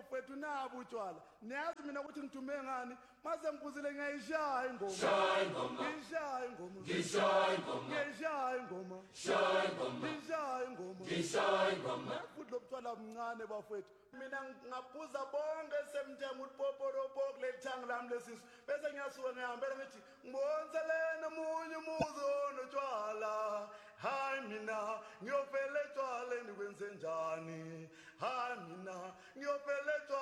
bafowethu nabo utshwala niyazi mina ukuthi ngithume ngani maze ngibuzile ngiyayishaya ingoma ngishaya ingoma ngishaya ingoma ngishaya ingoma futhi lokutshwala mncane bafowethu mina ngaphuza bonke semthenga uPoporopoko lethanga lami lesisu bese ngiyasuka ngihambela ngithi ngibonselene umunye umuzo